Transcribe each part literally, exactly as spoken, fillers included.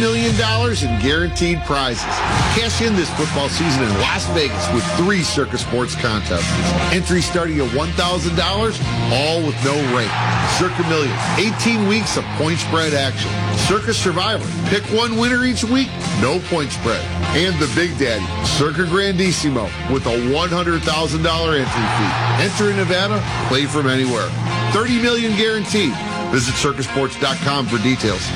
million dollars in guaranteed prizes. Cash in this football season in Las Vegas with three Circa Sports contests. Entry starting at one thousand dollars, all with no rate. Circa Millions, eighteen weeks of point spread action. Circa Survivor, pick one winner each week, no point spread. And the Big Daddy, Circa Grandissimo, with a one hundred thousand dollars entry fee. Enter in Nevada, play from anywhere. thirty million dollars guaranteed. Visit circa sports dot com for details.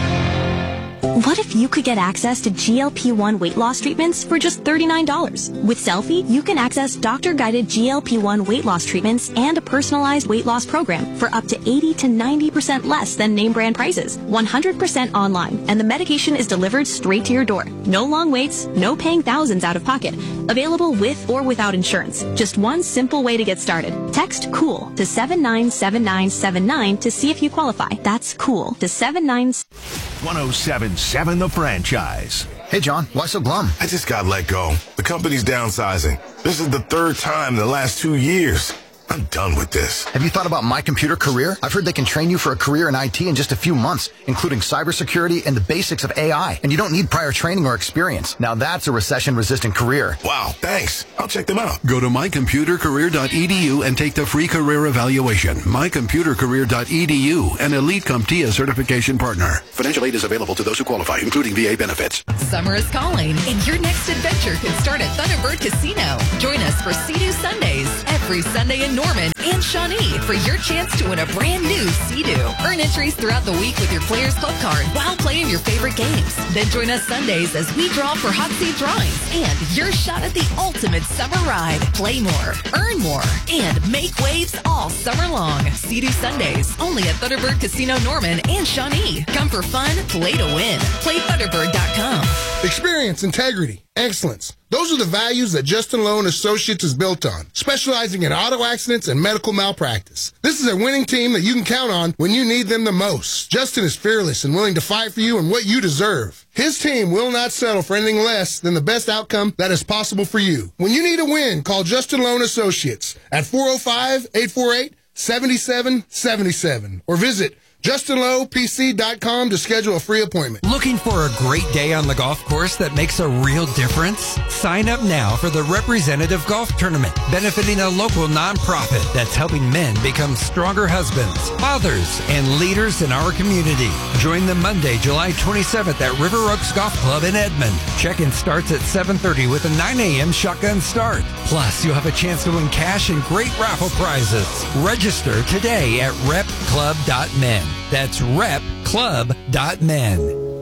What if you could get access to G L P one weight loss treatments for just thirty-nine dollars? With Selfie, you can access doctor-guided G L P one weight loss treatments and a personalized weight loss program for up to eighty to ninety percent less than name brand prices. one hundred percent online, and the medication is delivered straight to your door. No long waits, no paying thousands out of pocket. Available with or without insurance. Just one simple way to get started. Text COOL to seven nine seven nine seven nine to see if you qualify. That's COOL to seven nine one oh seven point seven The Franchise. Hey, John, why so glum? I just got let go. The company's downsizing. This is the third time in the last two years. I'm done with this. Have you thought about My Computer Career? I've heard they can train you for a career in I T in just a few months, including cybersecurity and the basics of A I. And you don't need prior training or experience. Now that's a recession-resistant career. Wow, thanks. I'll check them out. Go to my computer career dot e d u and take the free career evaluation. my computer career dot e d u, an Elite CompTIA certification partner. Financial aid is available to those who qualify, including V A benefits. Summer is calling, and your next adventure can start at Thunderbird Casino. Join us for Sea-Doo Sundays every Sunday in Norman and Shawnee for your chance to win a brand new Sea-Doo. Earn entries throughout the week with your Players Club card while playing your favorite games. Then join us Sundays as we draw for hot seat drawings and your shot at the ultimate summer ride. Play more, earn more, and make waves all summer long. Sea-Doo Sundays, only at Thunderbird Casino Norman and Shawnee. Come for fun, play to win. Play Thunderbird dot com. Experience, integrity, excellence. Those are the values that Justin Lowe and Associates is built on, specializing in auto accidents and medical malpractice. This is a winning team that you can count on when you need them the most. Justin is fearless and willing to fight for you and what you deserve. His team will not settle for anything less than the best outcome that is possible for you. When you need a win, call Justin Lowe and Associates at four oh five, eight four eight, seven seven seven seven or visit Justin Lowe P C dot com to schedule a free appointment. Looking for a great day on the golf course that makes a real difference? Sign up now for the Representative Golf Tournament, benefiting a local nonprofit that's helping men become stronger husbands, fathers, and leaders in our community. Join them Monday, July twenty-seventh at River Oaks Golf Club in Edmond. Check-in starts at seven thirty with a nine a.m. shotgun start. Plus, you'll have a chance to win cash and great raffle prizes. Register today at rep club dot men. That's rep club dot men.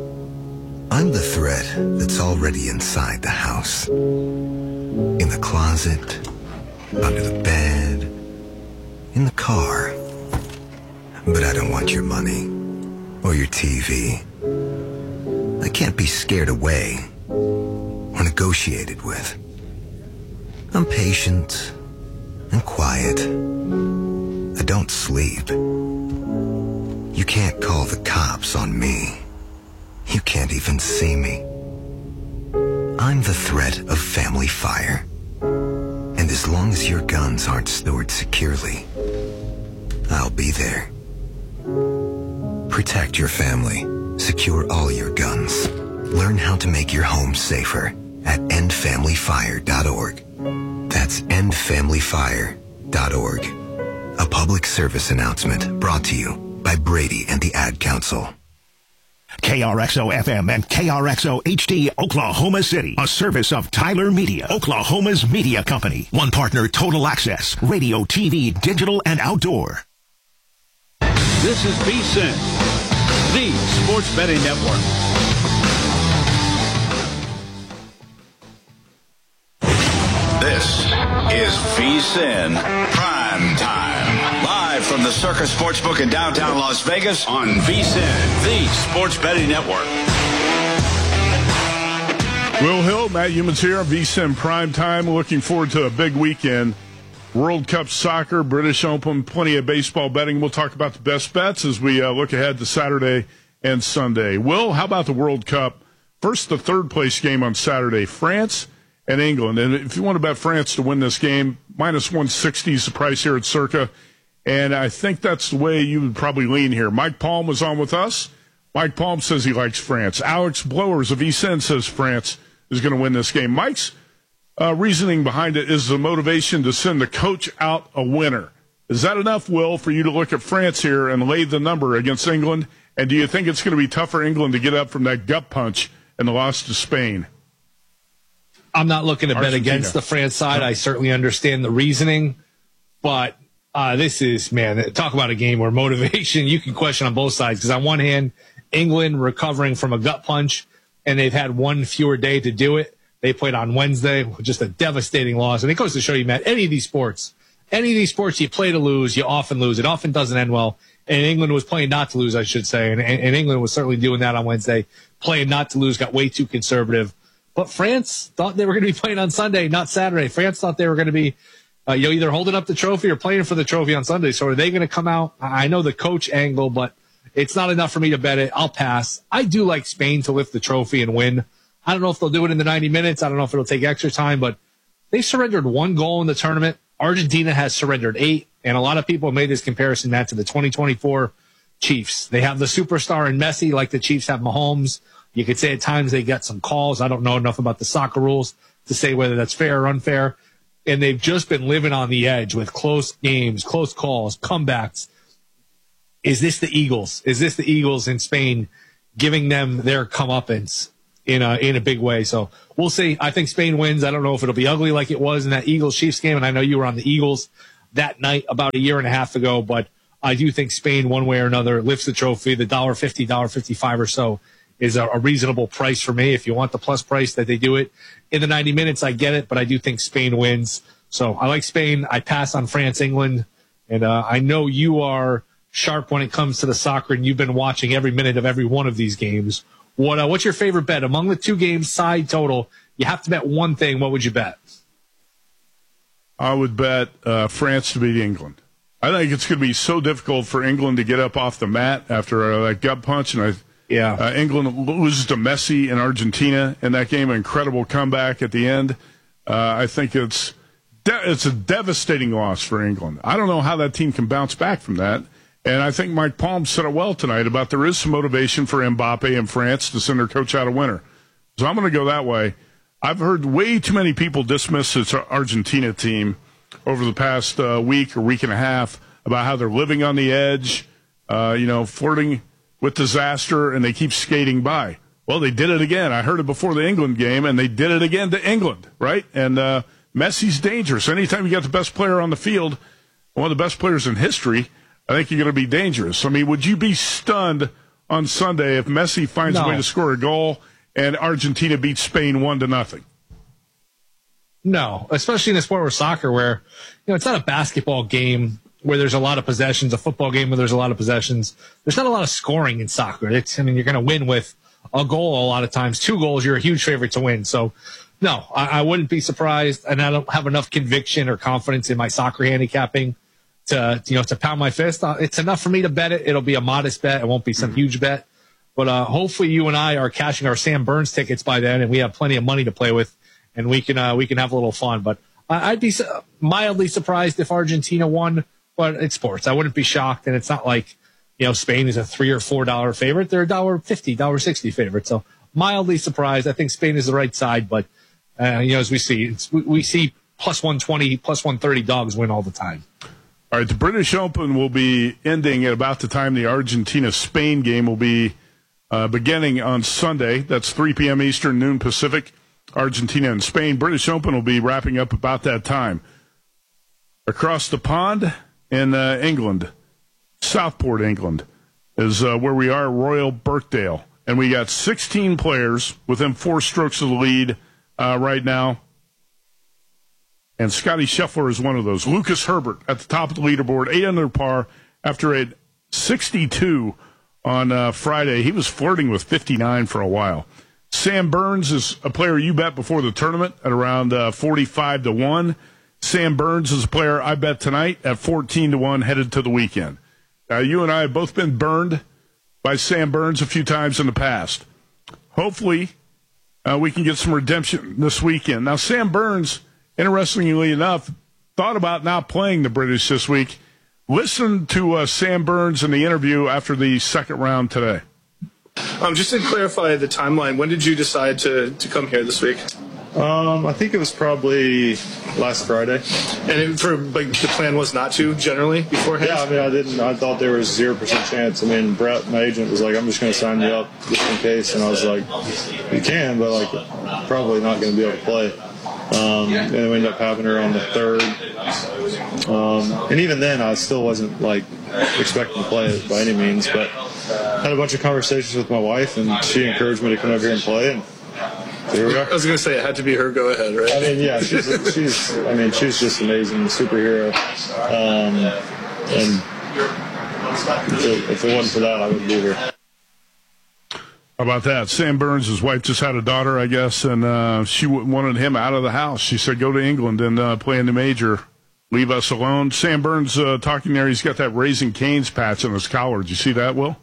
I'm the threat that's already inside the house. In the closet, under the bed, in the car. But I don't want your money or your T V. I can't be scared away or negotiated with. I'm patient and quiet. I don't sleep. You can't call the cops on me. You can't even see me. I'm the threat of family fire. And as long as your guns aren't stored securely, I'll be there. Protect your family. Secure all your guns. Learn how to make your home safer at end family fire dot org. That's end family fire dot org. A public service announcement brought to you by Brady and the Ad Council. K R X O F M and K R X O H D Oklahoma City, a service of Tyler Media, Oklahoma's media company. One partner, Total Access, radio, T V, digital, and outdoor. This is VSiN, the Sports Betting Network. This is VSiN Prime Time. Live from the Circa Sportsbook in downtown Las Vegas on VSiN, the Sports Betting Network. Will Hill, Matt Humans here, VSiN Prime Time. Looking forward to a big weekend. World Cup soccer, British Open, plenty of baseball betting. We'll talk about the best bets as we uh, look ahead to Saturday and Sunday. Will, how about the World Cup? First, the third place game on Saturday, France and England. And if you want to bet France to win this game, minus one sixty is the price here at Circa. And I think that's the way you would probably lean here. Mike Palm was on with us Mike Palm says he likes France. Alex Blowers of East End says France is going to win this game. Mike's uh, reasoning behind it is the motivation to send the coach out a winner. Is that enough, Will, for you to look at France here and lay the number against England? And do you think it's going to be tough for England to get up from that gut punch and the loss to Spain? I'm not looking to bet Argentina. against the France side. I certainly understand the reasoning. But uh, this is, man, talk about a game where motivation, you can question on both sides. Because on one hand, England recovering from a gut punch, and they've had one fewer day to do it. They played on Wednesday, just a devastating loss. And it goes to show you, Matt, any of these sports, any of these sports you play to lose, you often lose. It often doesn't end well. And England was playing not to lose, I should say. And, and England was certainly doing that on Wednesday, playing not to lose, got way too conservative. But France thought they were going to be playing on Sunday, not Saturday. France thought they were going to be uh, you know, either holding up the trophy or playing for the trophy on Sunday. So are they going to come out? I know the coach angle, but it's not enough for me to bet it. I'll pass. I do like Spain to lift the trophy and win. I don't know if they'll do it in the ninety minutes. I don't know if it'll take extra time, but they surrendered one goal in the tournament. Argentina has surrendered eight, and a lot of people made this comparison, Matt, to the twenty twenty-four Chiefs. They have the superstar in Messi like the Chiefs have Mahomes. You could say at times they get some calls. I don't know enough about the soccer rules to say whether that's fair or unfair. And they've just been living on the edge with close games, close calls, comebacks. Is this the Eagles? Is this the Eagles in Spain giving them their comeuppance in a, in a big way? So we'll see. I think Spain wins. I don't know if it'll be ugly like it was in that Eagles-Chiefs game. And I know you were on the Eagles that night about a year and a half ago, but I do think Spain, one way or another, lifts the trophy. The one dollar fifty, one dollar fifty-five or so is a, a reasonable price for me. If you want the plus price that they do it in the ninety minutes, I get it, but I do think Spain wins. So I like Spain. I pass on France, England. And uh, I know you are sharp when it comes to the soccer, and you've been watching every minute of every one of these games. What uh, what's your favorite bet? Among the two games, side total, you have to bet one thing. What would you bet? I would bet uh, France to beat England. I think it's going to be so difficult for England to get up off the mat after uh, that gut punch. And I, yeah, uh, England loses to Messi in Argentina in that game. An incredible comeback at the end. Uh, I think it's de- it's a devastating loss for England. I don't know how that team can bounce back from that. And I think Mike Palm said it well tonight about there is some motivation for Mbappe and France to send their coach out a winner. So I'm going to go that way. I've heard way too many people dismiss this Argentina team over the past uh, week or week and a half about how they're living on the edge, uh, you know, flirting with disaster, and they keep skating by. Well, they did it again. I heard it before the England game, and they did it again to England, right? And uh, Messi's dangerous. Anytime you got the best player on the field, one of the best players in history, I think you're going to be dangerous. I mean, would you be stunned on Sunday if Messi finds No. a way to score a goal and Argentina beats Spain one to nothing? No, especially in a sport where soccer, where you know it's not a basketball game where there's a lot of possessions, a football game where there's a lot of possessions. There's not a lot of scoring in soccer. It's, I mean, you're going to win with a goal a lot of times. Two goals, you're a huge favorite to win. So, no, I, I wouldn't be surprised, and I don't have enough conviction or confidence in my soccer handicapping to you know to pound my fist. It's enough for me to bet it. It'll be a modest bet. It won't be some huge bet. But uh, hopefully you and I are cashing our Sam Burns tickets by then, and we have plenty of money to play with, and we can uh, we can have a little fun. But I'd be mildly surprised if Argentina won, but it's sports. I wouldn't be shocked, and it's not like you know Spain is a three or four dollar favorite. They're a dollar fifty, dollar sixty favorite. So mildly surprised. I think Spain is the right side, but uh, you know as we see, it's, we, we see plus one twenty, plus one thirty dogs win all the time. All right, the British Open will be ending at about the time the Argentina-Spain game will be uh, beginning on Sunday. That's three p.m. Eastern, noon Pacific. Argentina and Spain. British Open will be wrapping up about that time. Across the pond in uh, England, Southport, England, is uh, where we are, Royal Birkdale. And we got sixteen players within four strokes of the lead uh, right now. And Scotty Scheffler is one of those. Lucas Herbert at the top of the leaderboard, eight under par after a sixty-two on uh, Friday. He was flirting with fifty-nine for a while. Sam Burns is a player you bet before the tournament at around uh, forty-five to one. Sam Burns is a player I bet tonight at fourteen to one headed to the weekend. Uh, you and I have both been burned by Sam Burns a few times in the past. Hopefully, uh, we can get some redemption this weekend. Now, Sam Burns, interestingly enough, thought about not playing the British this week. Listen to uh, Sam Burns in the interview after the second round today. Um, just to clarify the timeline, when did you decide to, to come here this week? Um, I think it was probably last Friday. And it, for like the plan was not to generally beforehand? Yeah, I mean, I didn't. I thought there was zero percent chance. I mean, Brett, my agent, was like, "I'm just going to sign you up just in case," and I was like, "You can, but like, probably not going to be able to play." Um, and then we ended up having her on the third. Um, and even then, I still wasn't like expecting to play it by any means, but had a bunch of conversations with my wife, and she encouraged me to come over here and play. And here we are. I was going to say it had to be her go ahead, right? I mean, yeah, she's, she's I mean, she's just amazing, superhero. Um, and if it, if it wasn't for that, I wouldn't be here. How about that? Sam Burns, his wife just had a daughter, I guess, and uh, she w- wanted him out of the house. She said, go to England and uh, play in the major. Leave us alone. Sam Burns uh, talking there. He's got that Raising Cane's patch on his collar. Did you see that, Will?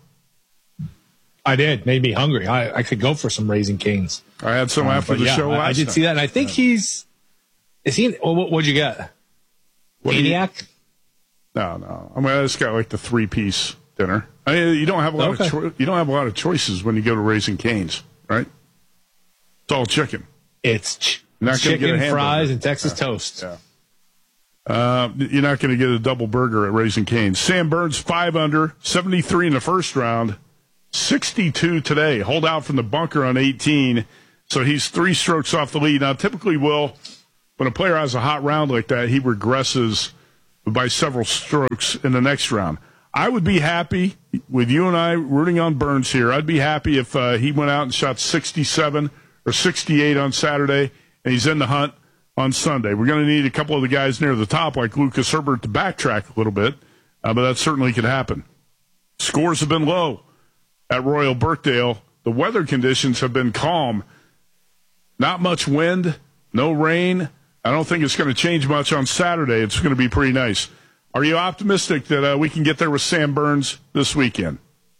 I did. Made me hungry. I, I could go for some Raising Cane's. I had some uh, after the yeah, show last I, I did time. see that, and I think yeah. he's – is he – what, what'd you get? What Maniac? No, no. I mean, I just got like the three-piece dinner. I mean, you don't have a lot okay. of cho- you don't have a lot of choices when you go to Raising Cane's, right? It's all chicken. It's ch- not chicken, get a fries, and Texas yeah. toast. Yeah. Uh, you're not going to get a double burger at Raising Cane's. Sam Burns, five under, seventy-three in the first round, sixty-two today. Hold out from the bunker on eighteen, so he's three strokes off the lead. Now, typically, Will, when a player has a hot round like that, he regresses by several strokes in the next round. I would be happy with you and I rooting on Burns here. I'd be happy if uh, he went out and shot sixty-seven or sixty-eight on Saturday, and he's in the hunt on Sunday. We're going to need a couple of the guys near the top, like Lucas Herbert, to backtrack a little bit, uh, but that certainly could happen. Scores have been low at Royal Birkdale. The weather conditions have been calm. Not much wind, no rain. I don't think it's going to change much on Saturday. It's going to be pretty nice. Are you optimistic that uh, we can get there with Sam Burns this weekend?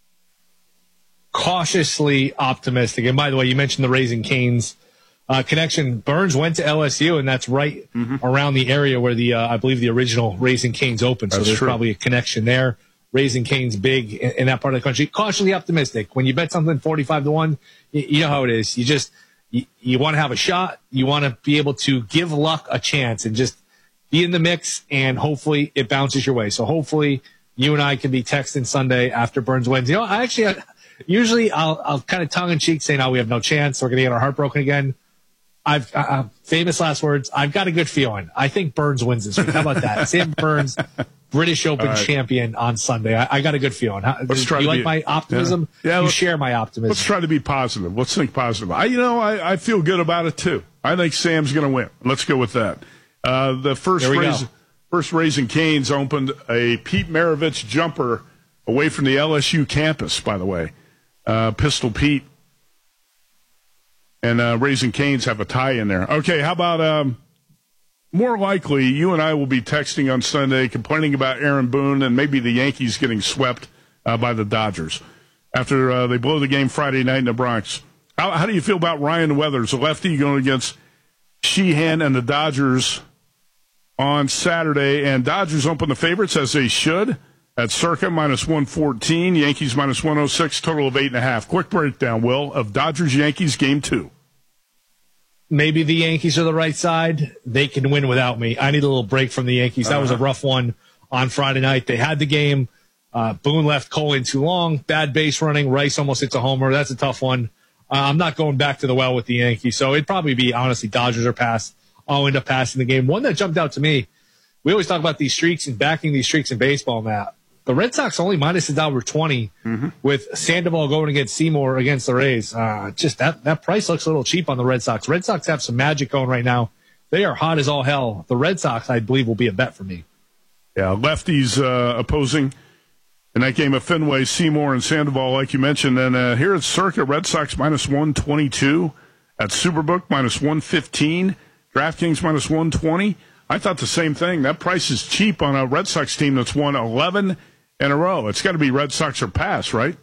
Cautiously optimistic. And by the way, you mentioned the Raising Cane's uh, connection. Burns went to L S U, and that's right mm-hmm. around the area where the uh, I believe the original Raising Cane's opened. So that's there's true. probably a connection there. Raising Cane's big in, in that part of the country. Cautiously optimistic. When you bet something forty-five to one, you, you know how it is. You just you, you want to have a shot. You want to be able to give luck a chance and just be in the mix, and hopefully it bounces your way. So hopefully you and I can be texting Sunday after Burns wins. You know, I actually, I, usually I'll, I'll kind of tongue in cheek say, no, we have no chance. We're going to get our heart broken again. I've, uh, famous last words. I've got a good feeling. I think Burns wins this week. How about that? Sam Burns, British Open right. champion on Sunday. I, I got a good feeling. How, let's try you to like be, my optimism? Yeah, yeah you share my optimism. Let's try to be positive. Let's think positive. I, you know, I, I feel good about it too. I think Sam's going to win. Let's go with that. Uh, the first raise, first Raising Cane's opened a Pete Maravich jumper away from the L S U campus, by the way. Uh, Pistol Pete and uh, Raising Cane's have a tie in there. Okay, how about um, more likely you and I will be texting on Sunday complaining about Aaron Boone and maybe the Yankees getting swept uh, by the Dodgers after uh, they blow the game Friday night in the Bronx. How, how do you feel about Ryan Weathers, a lefty going against Sheehan and the Dodgers on Saturday? And Dodgers open the favorites as they should at Circa minus one fourteen, Yankees minus one oh six, total of eight and a half. Quick breakdown, Will, of Dodgers Yankees game two. Maybe the Yankees are the right side. They can win without me. I need a little break from the Yankees. That uh-huh. was a rough one on Friday night. They had the game. Uh, Boone left Cole in too long. Bad base running. Rice almost hits a homer. That's a tough one. Uh, I'm not going back to the well with the Yankees. So it'd probably be, honestly, Dodgers are passed. I'll end up passing the game. One that jumped out to me, we always talk about these streaks and backing these streaks in baseball, Matt. The Red Sox only minus a dollar twenty mm-hmm. with Sandoval going against Seymour against the Rays. Uh, just that, that price looks a little cheap on the Red Sox. Red Sox have some magic going right now. They are hot as all hell. The Red Sox, I believe, will be a bet for me. Yeah, lefties uh, opposing in that game of Fenway, Seymour and Sandoval, like you mentioned. And uh, here at Circa, Red Sox minus one twenty-two. At Superbook, minus one fifteen. DraftKings minus one twenty. I thought the same thing. That price is cheap on a Red Sox team that's won eleven in a row. It's got to be Red Sox or pass, right?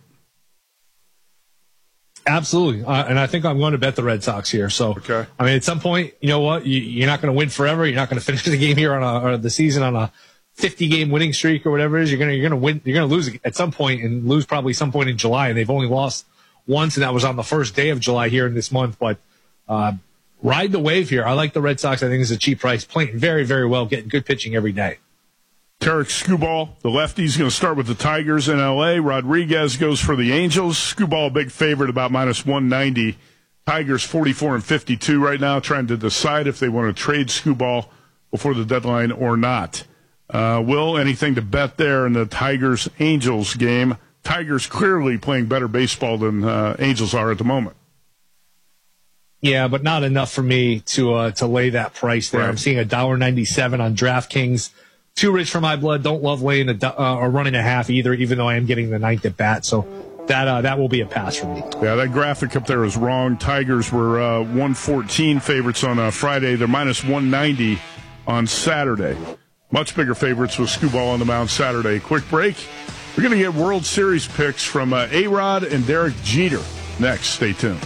Absolutely. Uh, and I think I'm going to bet the Red Sox here. So, okay. I mean, at some point, you know what? You, you're not going to win forever. You're not going to finish the game here on a, or the season on a fifty game winning streak or whatever it is. You're going to, you're going to win, you're going to lose at some point and lose probably some point in July. And they've only lost once, and that was on the first day of July here in this month. But uh, ride the wave here. I like the Red Sox. I think it's a cheap price. Playing very, very well, getting good pitching every day. Tarek Skubal, the lefty, is going to start with the Tigers in L A. Rodriguez goes for the Angels. Skubal, a big favorite, about minus one ninety. Tigers forty-four and fifty-two right now, trying to decide if they want to trade Skubal before the deadline or not. Uh, Will, anything to bet there in the Tigers-Angels game? Tigers clearly playing better baseball than uh, Angels are at the moment. Yeah, but not enough for me to uh, to lay that price there. Right. I'm seeing one dollar ninety-seven on DraftKings. Too rich for my blood. Don't love laying a uh, or running a half either, even though I am getting the ninth at bat. So that uh, that will be a pass for me. Yeah, that graphic up there is wrong. Tigers were uh, one fourteen favorites on uh, Friday. They're minus one ninety on Saturday. Much bigger favorites with Skubal on the mound Saturday. Quick break. We're going to get World Series picks from uh, A-Rod and Derek Jeter next. Stay tuned.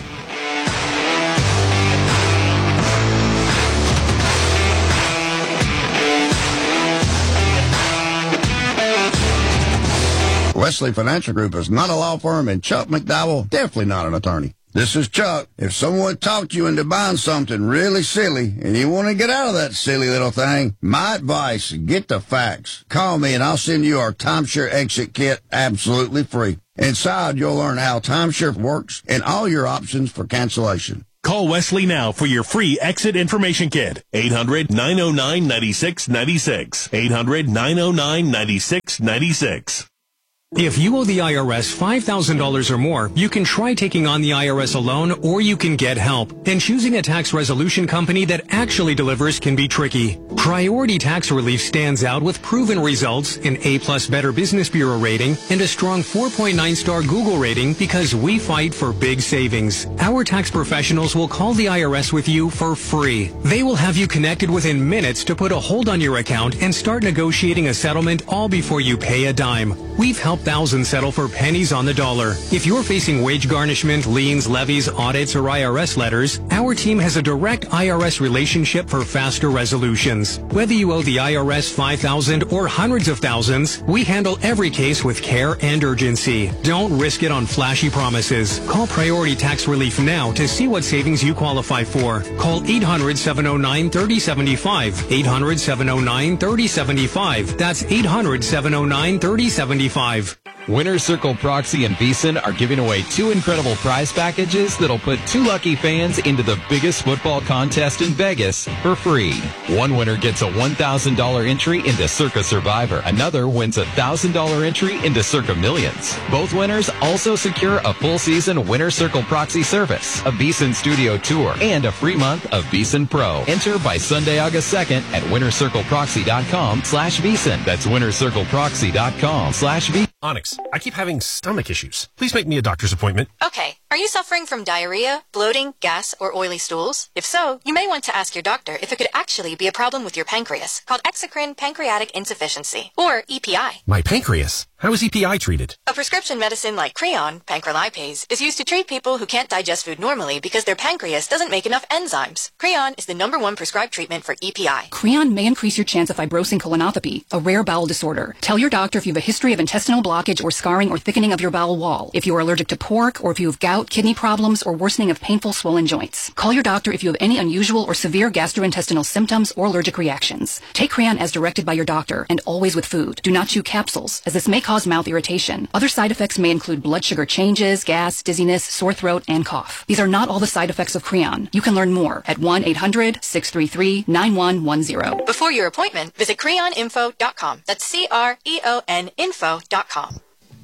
Wesley Financial Group is not a law firm, and Chuck McDowell, definitely not an attorney. This is Chuck. If someone talked you into buying something really silly and you want to get out of that silly little thing, my advice, get the facts. Call me and I'll send you our timeshare exit kit absolutely free. Inside, you'll learn how timeshare works and all your options for cancellation. Call Wesley now for your free exit information kit. eight hundred, nine oh nine, nine six nine six. eight hundred, nine oh nine, nine six nine six. If you owe the I R S five thousand dollars or more, you can try taking on the I R S alone, or you can get help. And choosing a tax resolution company that actually delivers can be tricky. Priority Tax Relief stands out with proven results, an A-plus Better Business Bureau rating, and a strong four point nine star Google rating because we fight for big savings. Our tax professionals will call the I R S with you for free. They will have you connected within minutes to put a hold on your account and start negotiating a settlement all before you pay a dime. We've helped thousands settle for pennies on the dollar. If you're facing wage garnishment, liens, levies, audits, or I R S letters, our team has a direct I R S relationship for faster resolutions. Whether you owe the I R S five thousand dollars or hundreds of thousands, we handle every case with care and urgency. Don't risk it on flashy promises. Call Priority Tax Relief now to see what savings you qualify for. Call eight hundred, seven oh nine, three oh seven five. eight hundred, seven oh nine, three oh seven five. That's eight hundred, seven oh nine, three oh seven five. Winner Circle Proxy and VSiN are giving away two incredible prize packages that'll put two lucky fans into the biggest football contest in Vegas for free. One winner gets a one thousand dollars entry into Circa Survivor. Another wins a one thousand dollars entry into Circa Millions. Both winners also secure a full season Winner Circle Proxy service, a VSiN studio tour, and a free month of VSiN Pro. Enter by Sunday, August second at winnercircleproxy.com slash VSiN. That's winnercircleproxy.com slash VSiN. Onyx, I keep having stomach issues. Please make me a doctor's appointment. Okay. Are you suffering from diarrhea, bloating, gas, or oily stools? If so, you may want to ask your doctor if it could actually be a problem with your pancreas, called exocrine pancreatic insufficiency, or E P I. My pancreas? How is E P I treated? A prescription medicine like Creon, pancrelipase, is used to treat people who can't digest food normally because their pancreas doesn't make enough enzymes. Creon is the number one prescribed treatment for E P I. Creon may increase your chance of fibrosing colonopathy, a rare bowel disorder. Tell your doctor if you have a history of intestinal blockage or scarring or thickening of your bowel wall, if you are allergic to pork, or if you have gout, kidney problems, or worsening of painful swollen joints. Call your doctor if you have any unusual or severe gastrointestinal symptoms or allergic reactions. Take Creon as directed by your doctor, and always with food. Do not chew capsules, as this may cause mouth irritation. Other side effects may include blood sugar changes, gas, dizziness, sore throat, and cough. These are not all the side effects of Creon. You can learn more at one eight hundred, six three three, nine one one zero. Before your appointment, visit creon info dot com. That's C R E O N info dot com.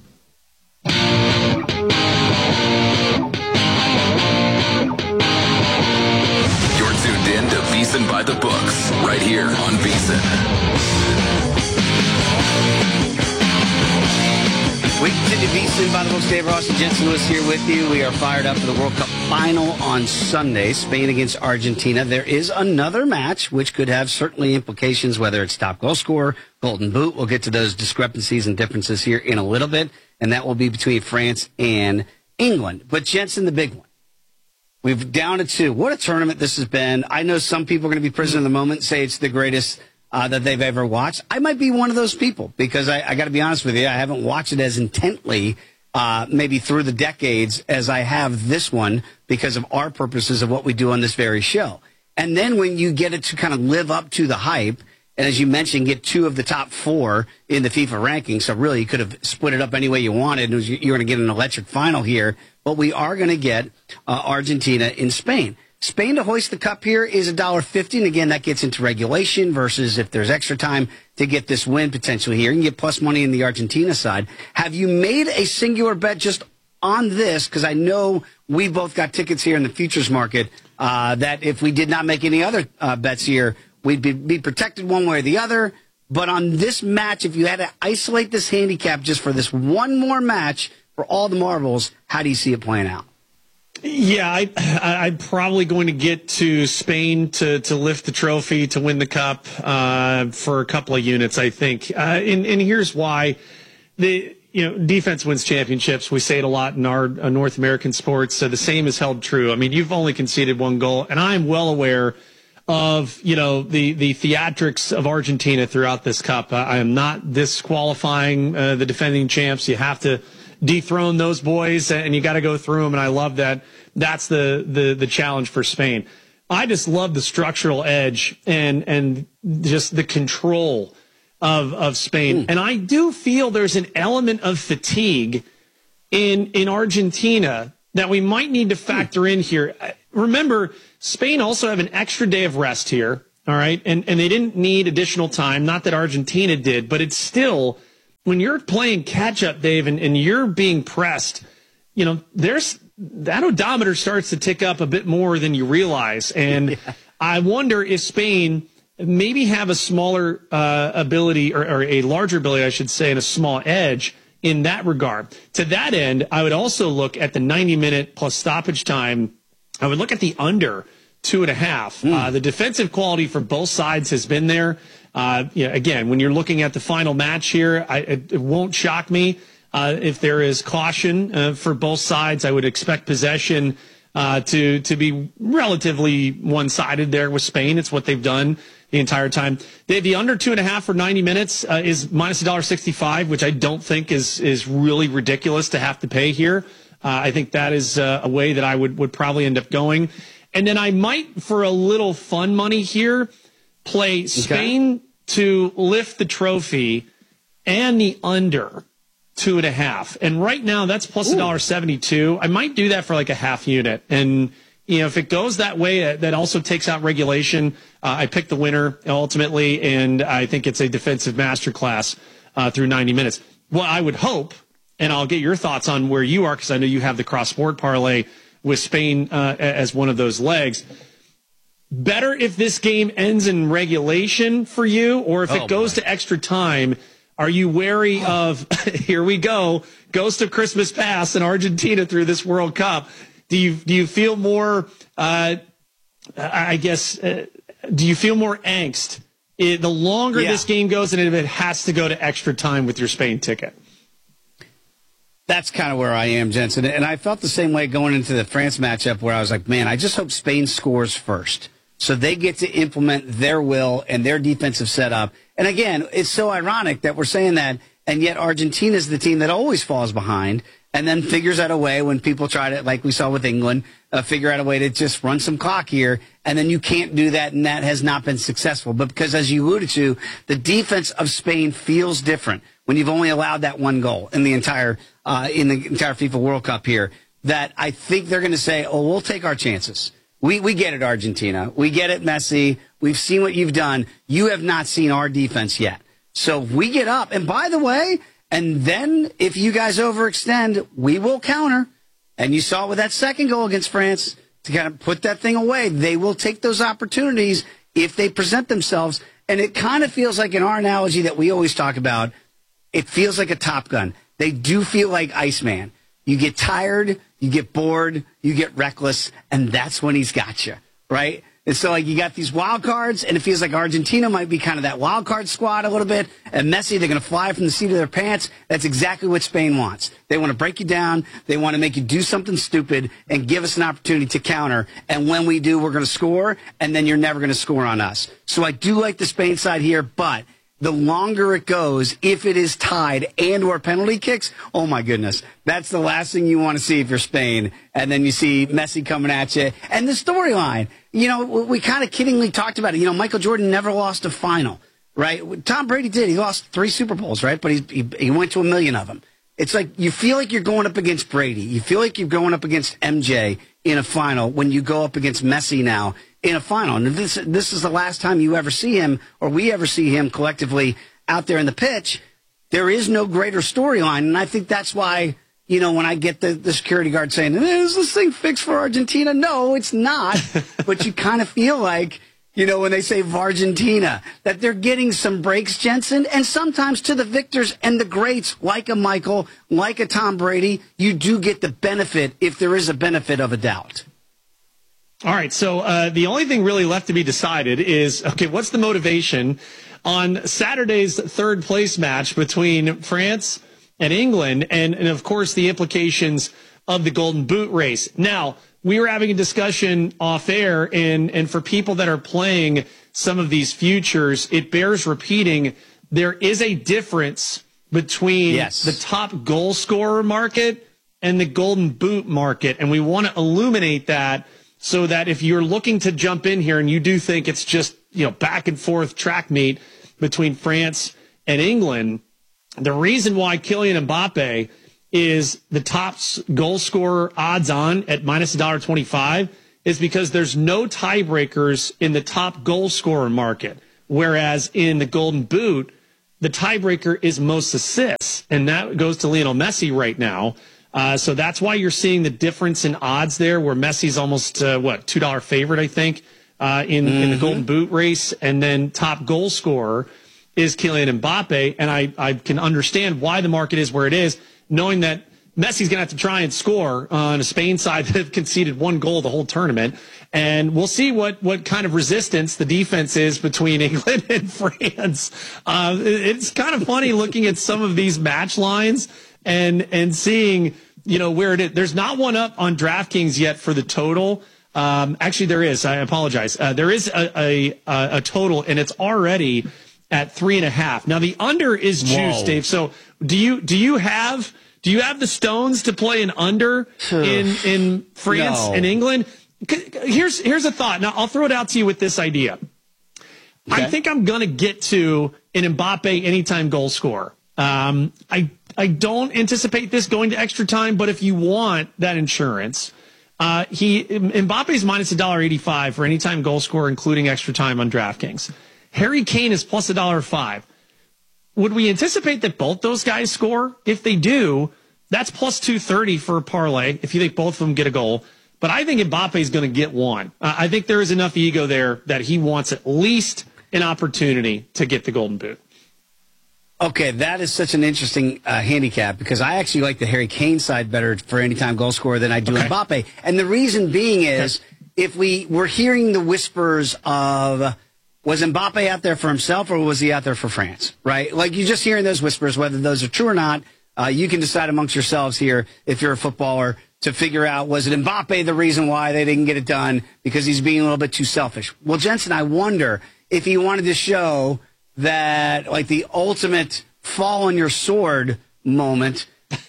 You're tuned in to VSiN by the Books, right here on VSiN. We continue VSiN by the Books. Dave Ross and Jensen Lewis here with you. We are fired up for the World Cup final on Sunday, Spain against Argentina. There is another match which could have certainly implications, whether it's top goal scorer, Golden Boot. We'll get to those discrepancies and differences here in a little bit, and that will be between France and England. But Jensen, the big one. We've down to two. What a tournament this has been. I know some people are going to be prisoner of the moment, say it's the greatest Uh, that they've ever watched. I might be one of those people because I, I got to be honest with you, I haven't watched it as intently uh, maybe through the decades as I have this one because of our purposes of what we do on this very show. And then when you get it to kind of live up to the hype, and as you mentioned, get two of the top four in the FIFA rankings, so really you could have split it up any way you wanted. And you're going to get an electric final here, but we are going to get uh, Argentina in Spain. Spain to hoist the cup here is one dollar fifty, and again, that gets into regulation versus if there's extra time to get this win potentially here. You can get plus money in the Argentina side. Have you made a singular bet just on this? Because I know we both got tickets here in the futures market uh, that if we did not make any other uh, bets here, we'd be, be protected one way or the other. But on this match, if you had to isolate this handicap just for this one more match for all the marbles, how do you see it playing out? Yeah, I, I, I'm probably going to get to Spain to, to lift the trophy, to win the cup uh, for a couple of units, I think. Uh, and, and here's why. The you know defense wins championships. We say it a lot in our uh, North American sports. So the same is held true. I mean, you've only conceded one goal, and I'm well aware of you know the, the theatrics of Argentina throughout this cup. I, I am not disqualifying uh, the defending champs. You have to dethrone those boys, and you got to go through them. And I love that. That's the, the, the challenge for Spain. I just love the structural edge and, and just the control of, of Spain. Mm. And I do feel there's an element of fatigue in, in Argentina that we might need to factor mm. in here. Remember, Spain also have an extra day of rest here. All right. And, and they didn't need additional time. Not that Argentina did, but it's still, when you're playing catch up, Dave, and, and you're being pressed, you know, there's that odometer starts to tick up a bit more than you realize. And yeah. I wonder if Spain maybe have a smaller uh, ability or, or a larger ability, I should say, and a small edge in that regard. To that end, I would also look at the ninety minute plus stoppage time. I would look at the under two and a half. Mm. Uh, the defensive quality for both sides has been there. Uh, you know, again, when you're looking at the final match here, I, it, it won't shock me uh, if there is caution uh, for both sides. I would expect possession uh, to to be relatively one-sided there with Spain. It's what they've done the entire time. The, the under two and a half for ninety minutes uh, is minus one dollar sixty-five, which I don't think is is really ridiculous to have to pay here. Uh, I think that is uh, a way that I would would probably end up going. And then I might, for a little fun money here, play Spain okay. to lift the trophy and the under two and a half. And right now that's plus one dollar seventy-two. I might do that for like a half unit. And, you know, if it goes that way, that also takes out regulation. Uh, I pick the winner ultimately, and I think it's a defensive masterclass uh, through ninety minutes. Well, I would hope, and I'll get your thoughts on where you are, because I know you have the cross-sport parlay with Spain uh, as one of those legs. Better if this game ends in regulation for you, or if oh, it goes boy. to extra time. Are you wary of, here we go, ghost of Christmas past in Argentina through this World Cup? Do you do you feel more, uh, I guess, uh, do you feel more angst it, the longer yeah. this game goes and if it has to go to extra time with your Spain ticket? That's kind of where I am, Jensen. And I felt the same way going into the France matchup where I was like, man, I just hope Spain scores first so they get to implement their will and their defensive setup. And again, it's so ironic that we're saying that, and yet Argentina is the team that always falls behind and then figures out a way when people try to, like we saw with England, uh, figure out a way to just run some clock here, and then you can't do that, and that has not been successful. But because, as you alluded to, the defense of Spain feels different when you've only allowed that one goal in the entire uh, in the entire FIFA World Cup here, that I think they're going to say, oh, we'll take our chances. We we get it, Argentina. We get it, Messi. We've seen what you've done. You have not seen our defense yet. So we get up. And by the way, and then if you guys overextend, we will counter. And you saw it with that second goal against France to kind of put that thing away. They will take those opportunities if they present themselves. And it kind of feels like in our analogy that we always talk about, it feels like a Top Gun. They do feel like Iceman. You get tired, you get bored, you get reckless, and that's when he's got you, right? And so, like, you got these wild cards, and it feels like Argentina might be kind of that wild card squad a little bit. And Messi, they're going to fly from the seat of their pants. That's exactly what Spain wants. They want to break you down. They want to make you do something stupid and give us an opportunity to counter. And when we do, we're going to score, and then you're never going to score on us. So I do like the Spain side here, but the longer it goes, if it is tied and or penalty kicks, oh my goodness, that's the last thing you want to see if you're Spain. And then you see Messi coming at you. And the storyline, you know, we kind of kiddingly talked about it. You know, Michael Jordan never lost a final, right? Tom Brady did. He lost three Super Bowls, right? But he, he, he went to a million of them. It's like you feel like you're going up against Brady. You feel like you're going up against M J in a final when you go up against Messi now in a final. And this this is the last time you ever see him or we ever see him collectively out there in the pitch. There is no greater storyline. And I think that's why, you know, when I get the, the security guard saying, is this thing fixed for Argentina? No, it's not. But you kind of feel like, you know, when they say Vargentina, that they're getting some breaks, Jensen, and sometimes to the victors and the greats, like a Michael, like a Tom Brady, you do get the benefit, if there is a benefit of a doubt. All right, so uh, the only thing really left to be decided is, okay, what's the motivation on Saturday's third place match between France and England, and, and of course, the implications of the Golden Boot race. Now, we were having a discussion off air, and, and for people that are playing some of these futures, it bears repeating, there is a difference between yes. the top goal scorer market and the Golden Boot market, and we want to illuminate that so that if you're looking to jump in here and you do think it's just, you know, back and forth track meet between France and England, the reason why Kylian Mbappe is the top goal scorer odds on at minus one dollar twenty-five is because there's no tiebreakers in the top goal scorer market. Whereas in the Golden Boot, the tiebreaker is most assists, and that goes to Lionel Messi right now. Uh, so that's why you're seeing the difference in odds there, where Messi's almost, uh, what, two dollar favorite, I think, uh, in, mm-hmm. in the Golden Boot race. And then top goal scorer is Kylian Mbappe. And I, I can understand why the market is where it is, knowing that Messi's going to have to try and score on a Spain side that have conceded one goal the whole tournament. And we'll see what, what kind of resistance the defense is between England and France. Uh, it's kind of funny looking at some of these match lines and, and seeing, you know, where it is. There's not one up on DraftKings yet for the total. Um, actually, there is. I apologize. Uh, there is a, a, a total, and it's already at three and a half. Now, the under is juice, Dave. So do you, do you have... Do you have the stones to play an under in, in France no. and England? Here's here's a thought. Now, I'll throw it out to you with this idea. Okay. I think I'm going to get to an Mbappe anytime goal scorer. Um, I, I don't anticipate this going to extra time, but if you want that insurance, uh, he Mbappe's minus one dollar eighty-five for anytime goal scorer, including extra time on DraftKings. Harry Kane is plus one dollar five. Would we anticipate that both those guys score? If they do, that's plus two thirty for a parlay if you think both of them get a goal. But I think Mbappe is going to get one. Uh, I think there is enough ego there that he wants at least an opportunity to get the Golden Boot. Okay, that is such an interesting uh, handicap because I actually like the Harry Kane side better for anytime goal scorer than I do okay. Mbappe. And the reason being is okay. if we were hearing the whispers of... Was Mbappe out there for himself or was he out there for France, right? Like you're just hearing those whispers, whether those are true or not. Uh, you can decide amongst yourselves here, if you're a footballer, to figure out, was it Mbappe the reason why they didn't get it done because he's being a little bit too selfish? Well, Jensen, I wonder if he wanted to show that, like, the ultimate fall on your sword moment,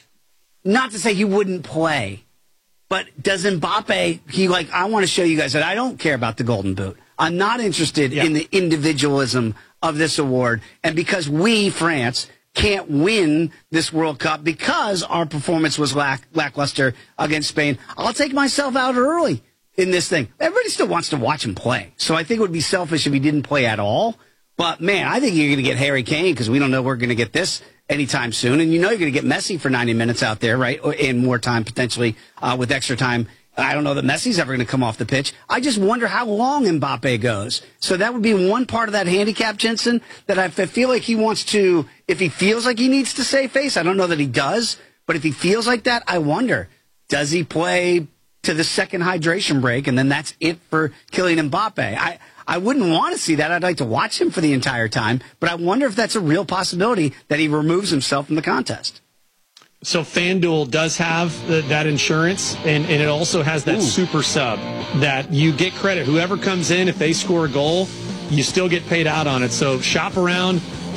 not to say he wouldn't play, but does Mbappe, he like, I want to show you guys that I don't care about the Golden Boot. I'm not interested yeah. in the individualism of this award. And because we, France, can't win this World Cup because our performance was lack, lackluster against Spain, I'll take myself out early in this thing. Everybody still wants to watch him play. So I think it would be selfish if he didn't play at all. But, man, I think you're going to get Harry Kane because we don't know we're going to get this anytime soon. And you know you're going to get Messi for ninety minutes out there, right, and more time potentially uh, with extra time. I don't know that Messi's ever going to come off the pitch. I just wonder how long Mbappe goes. So that would be one part of that handicap, Jensen, that I feel like he wants to, if he feels like he needs to save face, I don't know that he does, but if he feels like that, I wonder, does he play to the second hydration break, and then that's it for Kylian Mbappe? I, I wouldn't want to see that. I'd like to watch him for the entire time, but I wonder if that's a real possibility that he removes himself from the contest. So FanDuel does have the, that insurance, and, and it also has that Ooh. super sub that you get credit. Whoever comes in, if they score a goal, you still get paid out on it. So shop around,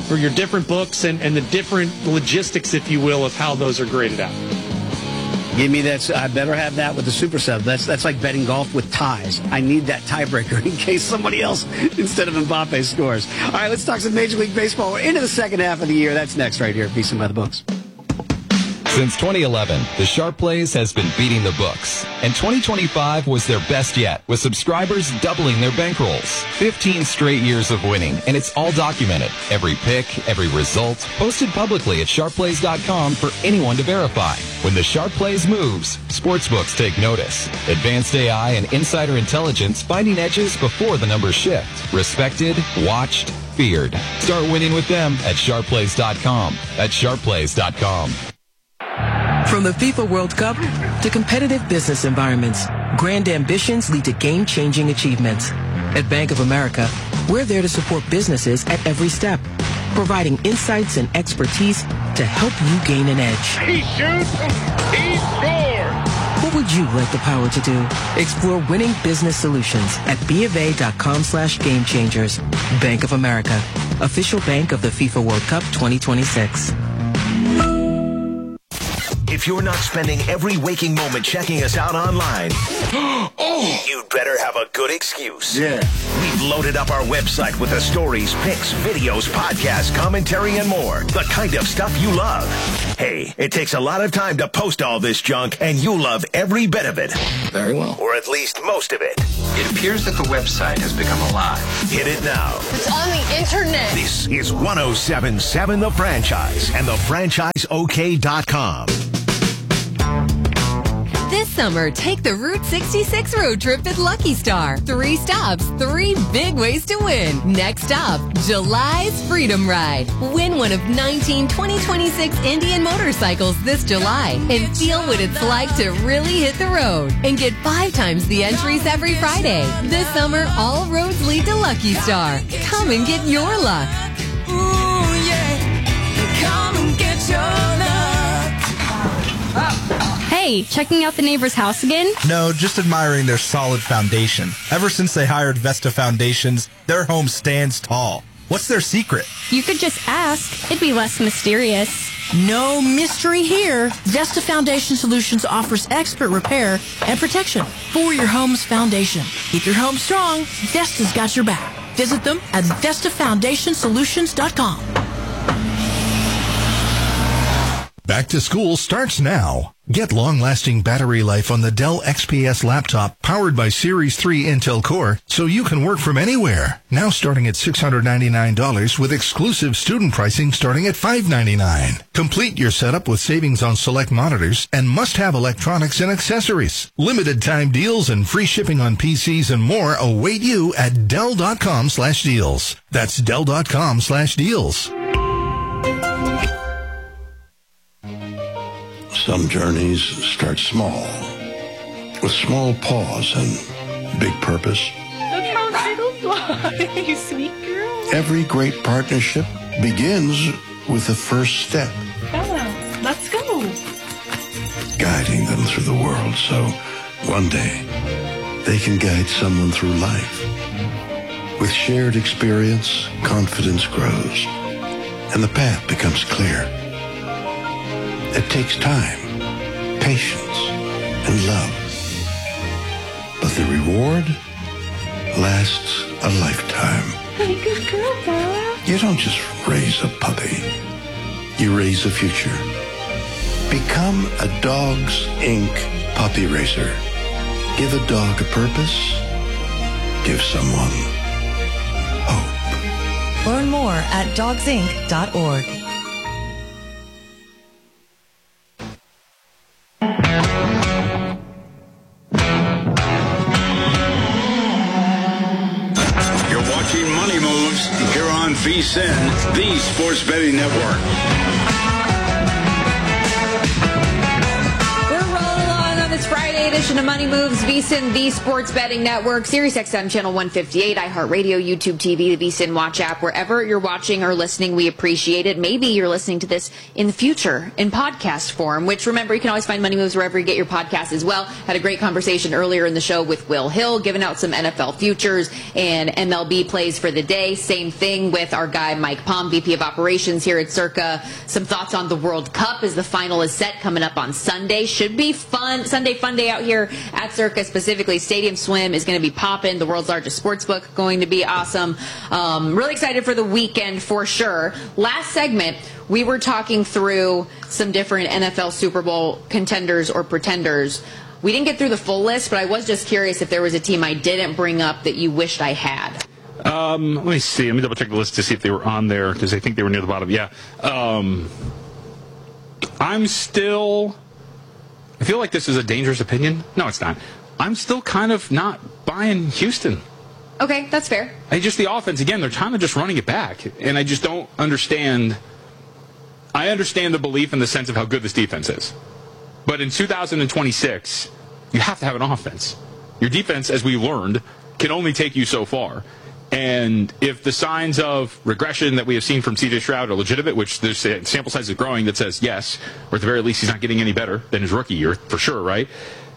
for your different books and, and the different logistics, if you will, of how those are graded out. Give me that. I better have that with the Super Sub. That's that's like betting golf with ties. I need that tiebreaker in case somebody else instead of Mbappe scores. All right, let's talk some Major League Baseball. We're into the second half of the year. That's next right here at VSiN by the Books. Since twenty eleven, the Sharp Plays has been beating the books, and twenty twenty-five was their best yet, with subscribers doubling their bankrolls. fifteen straight years of winning, and it's all documented. Every pick, every result, posted publicly at sharp plays dot com for anyone to verify. When the Sharp Plays moves, sportsbooks take notice. Advanced A I and insider intelligence finding edges before the numbers shift. Respected, watched, feared. Start winning with them at sharp plays dot com. That's sharp plays dot com. From the FIFA World Cup to competitive business environments, grand ambitions lead to game-changing achievements. At Bank of America, we're there to support businesses at every step, providing insights and expertise to help you gain an edge. He shoots, he scores! What would you like the power to do? Explore winning business solutions at bofa.com slash game changers. Bank of America, official bank of the FIFA World Cup twenty twenty-six. If you're not spending every waking moment checking us out online, oh, you'd better have a good excuse. Yeah. We've loaded up our website with the stories, pics, videos, podcasts, commentary, and more. The kind of stuff you love. Hey, it takes a lot of time to post all this junk, and you love every bit of it. Very well. Or at least most of it. It appears that the website has become alive. Hit it now. It's on the internet. This is one oh seven point seven The Franchise and the franchise o k dot com. This summer, take the Route sixty-six road trip at Lucky Star. Three stops, three big ways to win. Next up, July's Freedom Ride. Win one of nineteen twenty twenty-six Indian motorcycles this July and feel what it's like to really hit the road. And get five times the entries every Friday. This summer, all roads lead to Lucky Star. Come and get your luck. Ooh, yeah. Come and get your luck. Hey, checking out the neighbor's house again? No, just admiring their solid foundation. Ever since they hired Vesta Foundations, their home stands tall. What's their secret? You could just ask. It'd be less mysterious. No mystery here. Vesta Foundation Solutions offers expert repair and protection for your home's foundation. Keep your home strong. Vesta's got your back. Visit them at vesta foundation solutions dot com. Back to school starts now. Get long-lasting battery life on the Dell X P S laptop powered by Series three Intel Core so you can work from anywhere. Now starting at six hundred ninety-nine dollars with exclusive student pricing starting at five hundred ninety-nine dollars. Complete your setup with savings on select monitors and must-have electronics and accessories. Limited time deals and free shipping on P Cs and more await you at Dell.com slash deals. That's Dell.com slash deals. Some journeys start small, with small pause and big purpose. Look how little fly, you sweet girl. Every great partnership begins with the first step. Bella, let's go. Guiding them through the world so one day they can guide someone through life. With shared experience, confidence grows, and the path becomes clear. It takes time, patience, and love. But the reward lasts a lifetime. Hey, good girl, Bella. You don't just raise a puppy. You raise a future. Become a Dogs Incorporated puppy raiser. Give a dog a purpose. Give someone hope. Learn more at dogs inc dot org. VSiN, the Sports Betting Network. We're rolling along on this Friday Sunday edition of Money Moves, VSiN, the Sports Betting Network, Sirius X M Channel one fifty-eight, iHeartRadio, YouTube T V, the VSiN Watch app. Wherever you're watching or listening, we appreciate it. Maybe you're listening to this in the future in podcast form, which, remember, you can always find Money Moves wherever you get your podcasts as well. Had a great conversation earlier in the show with Will Hill, giving out some N F L futures and M L B plays for the day. Same thing with our guy Mike Palm, V P of Operations here at Circa. Some thoughts on the World Cup as the final is set coming up on Sunday. Should be fun. Sunday fun day out here at Circa, specifically Stadium Swim is going to be popping. The world's largest sports book going to be awesome. Um, really excited for the weekend for sure. Last segment, we were talking through some different N F L Super Bowl contenders or pretenders. We didn't get through the full list, but I was just curious if there was a team I didn't bring up that you wished I had. Um, let me see. Let me double check the list to see if they were on there, because I think they were near the bottom. Yeah. Um, I'm still... I feel like this is a dangerous opinion. No, it's not. I'm still kind of not buying Houston. Okay, that's fair. I just, the offense, again, they're kind of just running it back. And I just don't understand. I understand the belief in the sense of how good this defense is. But in two thousand twenty-six, you have to have an offense. Your defense, as we learned, can only take you so far. And if the signs of regression that we have seen from C J Stroud are legitimate, which there's a sample size is growing that says yes, or at the very least he's not getting any better than his rookie year, for sure, right?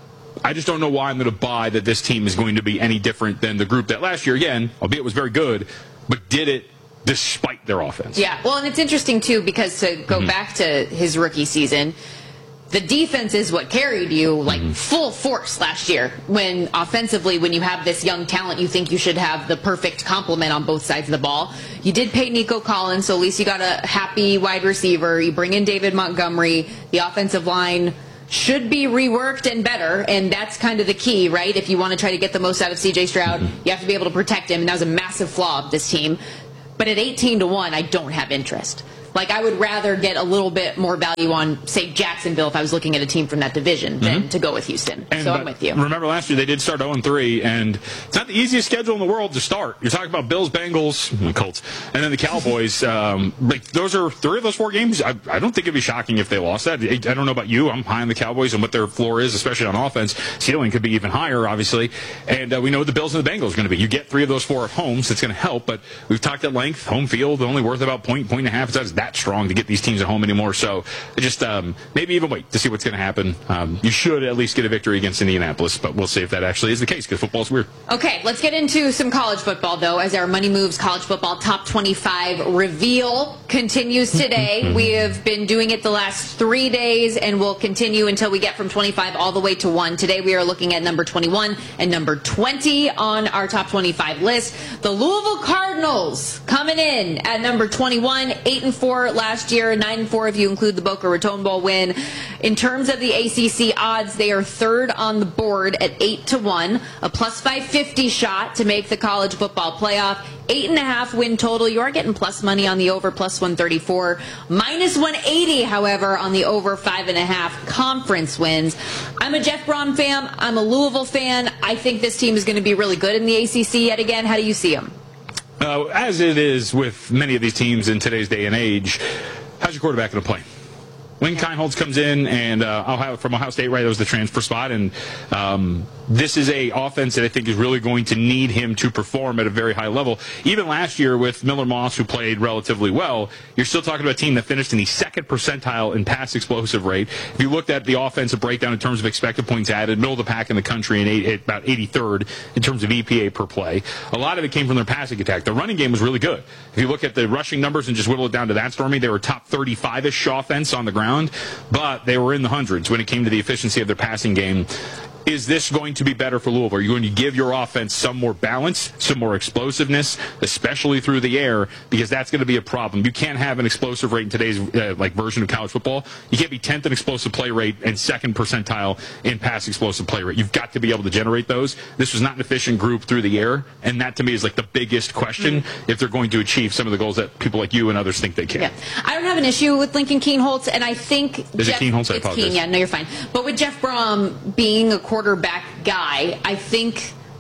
I just don't know why I'm going to buy that this team is going to be any different than the group that last year, again, albeit was very good, but did it despite their offense. Yeah, well, and it's interesting, too, because to go mm-hmm. back to his rookie season, the defense is what carried you, like, mm-hmm. full force last year. When offensively, when you have this young talent, you think you should have the perfect complement on both sides of the ball. You did pay Nico Collins, so at least you got a happy wide receiver. You bring in David Montgomery. The offensive line should be reworked and better, and that's kind of the key, right? If you want to try to get the most out of C J Stroud, mm-hmm. you have to be able to protect him, and that was a massive flaw of this team. But at eighteen to one, I don't have interest. Like, I would rather get a little bit more value on, say, Jacksonville if I was looking at a team from that division than mm-hmm. to go with Houston. And, so I'm with you. Remember last year they did start oh and three, and it's not the easiest schedule in the world to start. You're talking about Bills, Bengals, Colts, and then the Cowboys. um, like those are three of those four games. I, I don't think it'd be shocking if they lost that. I, I don't know about you. I'm high on the Cowboys and what their floor is, especially on offense. Ceiling could be even higher, obviously. And uh, we know what the Bills and the Bengals are going to be. You get three of those four at home, so it's going to help. But we've talked at length. Home field only worth about point, point and a half. It's not that strong to get these teams at home anymore, so just um, maybe even wait to see what's going to happen. Um, you should at least get a victory against Indianapolis, but we'll see if that actually is the case, because football's weird. Okay, let's get into some college football, though, as our Money Moves College Football Top twenty-five reveal continues today. We have been doing it the last three days, and we'll continue until we get from twenty-five all the way to one. Today we are looking at number twenty-one and number twenty on our top twenty-five list. The Louisville Cardinals coming in at number twenty-one, eight and four last year. nine and four if you include the Boca Raton Bowl win. In terms of the A C C odds, they are third on the board at eight to one, a plus five fifty shot to make the college football playoff. Eight and a half win total. You are getting plus money on the over, plus one thirty-four. Minus one eighty, however, on the over five and a half conference wins. I'm a Jeff Brom fan. I'm a Louisville fan. I think this team is going to be really good in the A C C yet again. How do you see them? Uh, as it is with many of these teams in today's day and age, how's your quarterback going to play? Lincoln Kienholz comes in, and uh, Ohio, from Ohio State, right? That was the transfer spot, and um, this is a offense that I think is really going to need him to perform at a very high level. Even last year with Miller Moss, who played relatively well, you're still talking about a team that finished in the second percentile in pass explosive rate. If you looked at the offensive breakdown in terms of expected points added, middle of the pack in the country, and eight, about eighty-third in terms of E P A per play. A lot of it came from their passing attack. The running game was really good. If you look at the rushing numbers and just whittle it down to that, Stormy, they were top thirty-five-ish offense on the ground. But they were in the hundreds when it came to the efficiency of their passing game. Is this going to be better for Louisville? Are you going to give your offense some more balance, some more explosiveness, especially through the air? Because that's going to be a problem. You can't have an explosive rate in today's uh, like version of college football. You can't be tenth in explosive play rate and second percentile in pass explosive play rate. You've got to be able to generate those. This was not an efficient group through the air, and that to me is like the biggest question mm-hmm. if they're going to achieve some of the goals that people like you and others think they can. Yeah. I don't have an issue with Lincoln Kienholz, and I think is Jeff, it Kienholz? I apologize. Keen, yeah, no, you're fine. But with Jeff Brom being a quarterback guy, I think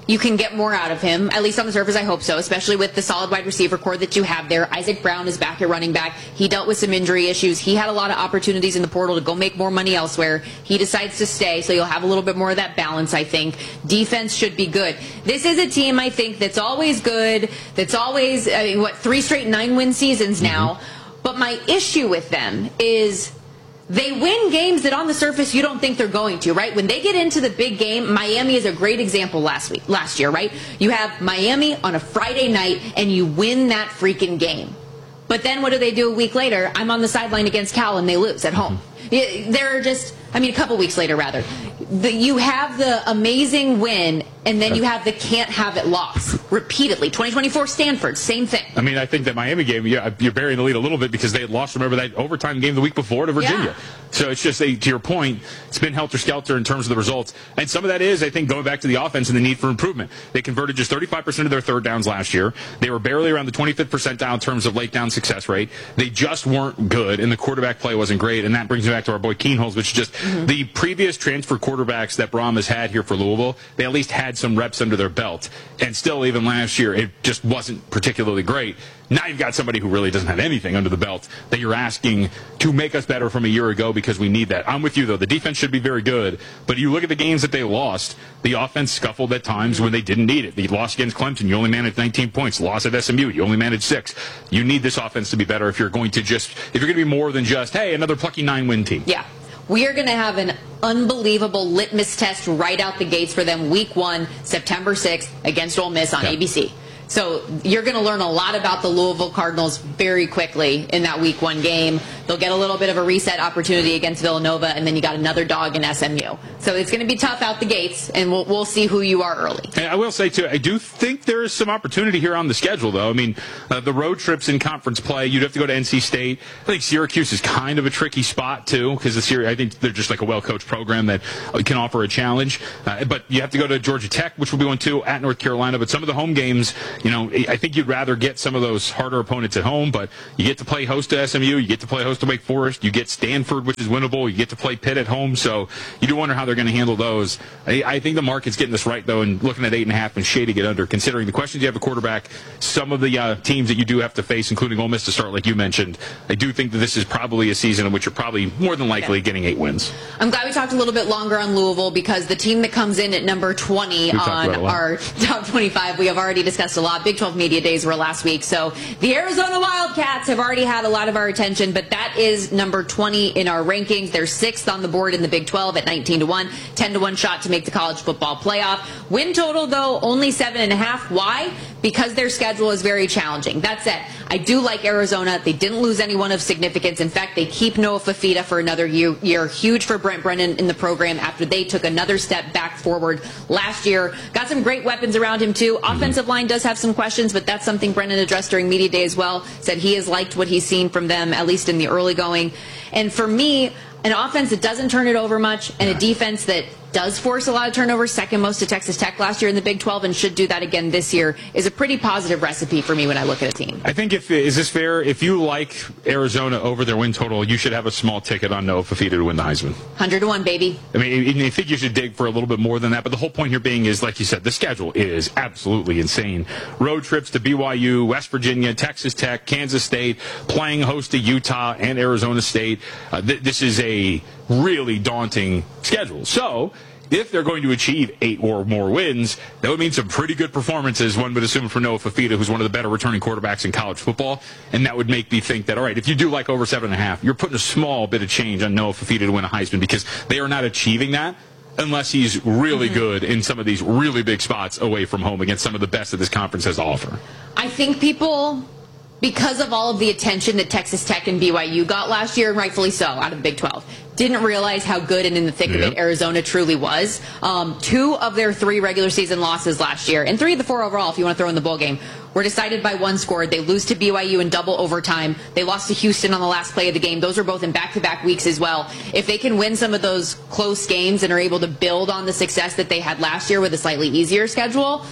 you can get more out of him, at least on the surface. I hope so, especially with the solid wide receiver core that you have there. Isaac Brown is back at running back. He dealt with some injury issues. He had a lot of opportunities in the portal to go make more money elsewhere. He decides to stay, so you'll have a little bit more of that balance, I think. Defense should be good. This is a team, I think, that's always good, that's always, I mean, what, three straight nine-win seasons now. Mm-hmm. But my issue with them is they win games that on the surface you don't think they're going to, right? When they get into the big game, Miami is a great example last week, last year, right? You have Miami on a Friday night and you win that freaking game. But then what do they do a week later? I'm on the sideline against Cal and they lose at home. They're just, I mean, a couple weeks later, rather. The, you have the amazing win, and then you have the can't have it loss repeatedly. twenty twenty-four Stanford, same thing. I mean, I think that Miami game, yeah, you're burying the lead a little bit because they had lost, remember, that overtime game the week before to Virginia. Yeah. So it's just, a, to your point, it's been helter-skelter in terms of the results. And some of that is, I think, going back to the offense and the need for improvement. They converted just thirty-five percent of their third downs last year. They were barely around the twenty-fifth percentile in terms of late down success rate. They just weren't good, and the quarterback play wasn't great. And that brings me back to our boy Keenholz, which is just mm-hmm. the previous transfer quarterbacks that Braum has had here for Louisville, they at least had some reps under their belt. And still, even last year, it just wasn't particularly great. Now you've got somebody who really doesn't have anything under the belt that you're asking to make us better from a year ago because we need that. I'm with you, though. The defense should be very good. But you look at the games that they lost, the offense scuffled at times when they didn't need it. The loss against Clemson, you only managed nineteen points. Loss at S M U, you only managed six. You need this offense to be better if you're going to just, if you're going to be more than just, hey, another plucky nine-win team. Yeah. We are going to have an unbelievable litmus test right out the gates for them week one, September sixth, against Ole Miss on yeah. A B C. So you're going to learn a lot about the Louisville Cardinals very quickly in that week one game. They'll get a little bit of a reset opportunity against Villanova, and then you got another dog in S M U. So it's going to be tough out the gates, and we'll, we'll see who you are early. And I will say, too, I do think there is some opportunity here on the schedule, though. I mean, uh, the road trips in conference play, you'd have to go to N C State. I think Syracuse is kind of a tricky spot, too, because the Syr- I think they're just like a well-coached program that can offer a challenge. Uh, but you have to go to Georgia Tech, which will be one, too, at North Carolina. But some of the home games, you know, I think you'd rather get some of those harder opponents at home, but you get to play host to S M U, you get to play host to Wake Forest, you get Stanford, which is winnable, you get to play Pitt at home, so you do wonder how they're going to handle those. I, I think the market's getting this right, though, and looking at eight and a half and shady get under, considering the questions you have at quarterback, some of the uh, teams that you do have to face, including Ole Miss to start, like you mentioned. I do think that this is probably a season in which you're probably more than likely yeah. getting eight wins. I'm glad we talked a little bit longer on Louisville because the team that comes in at number twenty We've on our top twenty-five, we have already discussed a lot. Big twelve Media Days were last week, so the Arizona Wildcats have already had a lot of our attention, but that is number twenty in our rankings. They're sixth on the board in the Big twelve at nineteen to one, ten to one shot to make the college football playoff. Win total, though, only seven and a half. Why? Because their schedule is very challenging. That said, I do like Arizona. They didn't lose anyone of significance. In fact, they keep Noah Fafita for another year. year. Huge for Brent Brennan in the program after they took another step back forward last year. Got some great weapons around him, too. Offensive line does have some questions, but that's something Brennan addressed during Media Day as well. Said he has liked what he's seen from them, at least in the early going. And for me, an offense that doesn't turn it over much and a defense that does force a lot of turnovers, second most to Texas Tech last year in the Big twelve and should do that again this year, is a pretty positive recipe for me when I look at a team. I think, if is this fair? If you like Arizona over their win total, you should have a small ticket on Noah Fafita to win the Heisman. one hundred to one, baby. I mean, I think you should dig for a little bit more than that, but the whole point here being is, like you said, the schedule is absolutely insane. Road trips to B Y U, West Virginia, Texas Tech, Kansas State, playing host to Utah and Arizona State. Uh, th- this is a really daunting schedule. So, if they're going to achieve eight or more wins, that would mean some pretty good performances, one would assume, for Noah Fafita, who's one of the better returning quarterbacks in college football. And that would make me think that, all right, if you do like over seven and a half, you're putting a small bit of change on Noah Fafita to win a Heisman because they are not achieving that unless he's really mm-hmm. good in some of these really big spots away from home against some of the best that this conference has to offer. I think people, because of all of the attention that Texas Tech and B Y U got last year, and rightfully so, out of the Big twelve, didn't realize how good and in the thick yep. of it Arizona truly was. Um, two of their three regular season losses last year, and three of the four overall, if you want to throw in the bowl game, were decided by one score. They lose to B Y U in double overtime. They lost to Houston on the last play of the game. Those are both in back-to-back weeks as well. If they can win some of those close games and are able to build on the success that they had last year with a slightly easier schedule,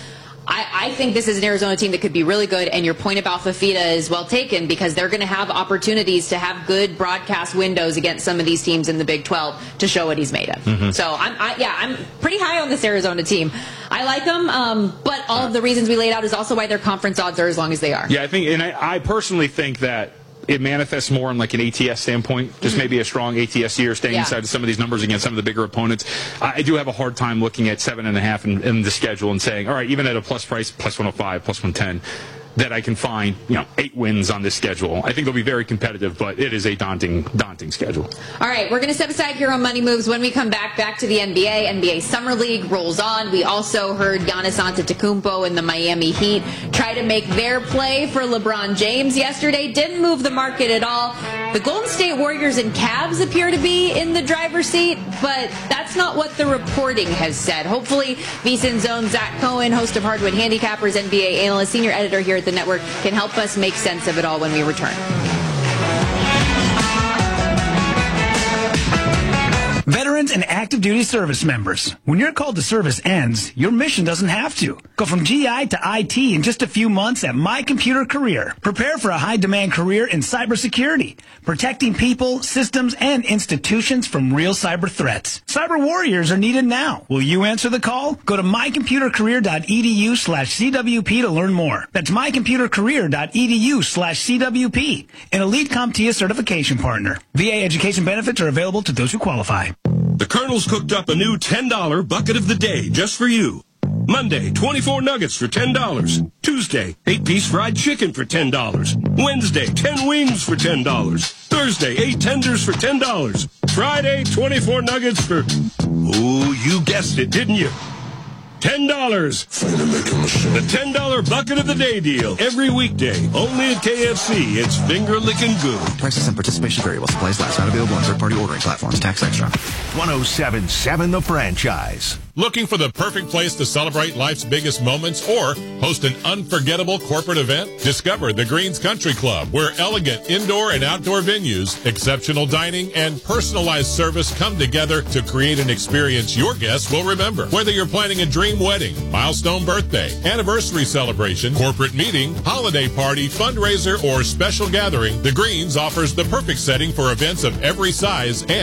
I, I think this is an Arizona team that could be really good, and your point about Fafita is well taken because they're going to have opportunities to have good broadcast windows against some of these teams in the Big twelve to show what he's made of. Mm-hmm. So, I'm, I, yeah, I'm pretty high on this Arizona team. I like them, um, but all of the reasons we laid out is also why their conference odds are as long as they are. Yeah, I think, and I, I personally think that it manifests more in like an A T S standpoint, just mm-hmm. maybe a strong A T S year, staying yeah. inside of some of these numbers against some of the bigger opponents. I do have a hard time looking at seven and a half in, in the schedule and saying, all right, even at a plus price, plus one oh five, plus one ten, that I can find, you know, eight wins on this schedule. I think they'll be very competitive, but it is a daunting, daunting schedule. All right, we're going to step aside here on Money Moves. When we come back, back to the N B A. N B A Summer League rolls on. We also heard Giannis Antetokounmpo and the Miami Heat try to make their play for LeBron James yesterday. Didn't move the market at all. The Golden State Warriors and Cavs appear to be in the driver's seat, but that's not what the reporting has said. Hopefully, VSiN's own Zach Cohen, host of Hardwood Handicappers, N B A analyst, senior editor here at the network, can help us make sense of it all when we return. Veterans and active duty service members, when your call to service ends, your mission doesn't have to. Go from G I to I T in just a few months at My Computer Career. Prepare for a high-demand career in cybersecurity, protecting people, systems, and institutions from real cyber threats. Cyber warriors are needed now. Will you answer the call? Go to mycomputercareer.edu slash CWP to learn more. That's mycomputercareer.edu slash CWP, an Elite CompTIA certification partner. V A education benefits are available to those who qualify. The Colonel's cooked up a new ten dollar bucket of the day just for you. Monday, twenty-four nuggets for ten dollars. Tuesday, eight piece fried chicken for ten dollars. Wednesday, ten wings for ten dollars. Thursday, eight tenders for ten dollars. Friday, twenty-four nuggets for... Oh, you guessed it, didn't you? ten dollars. The ten dollar bucket of the day deal. Every weekday. Only at K F C. It's finger licking good. Prices and participation vary while supplies last. Not available on third-party ordering platforms. Tax extra. one oh seven point seven The Franchise. Looking for the perfect place to celebrate life's biggest moments or host an unforgettable corporate event? Discover the Greens Country Club, where elegant indoor and outdoor venues, exceptional dining, and personalized service come together to create an experience your guests will remember. Whether you're planning a dream wedding, milestone birthday, anniversary celebration, corporate meeting, holiday party, fundraiser, or special gathering, the Greens offers the perfect setting for events of every size and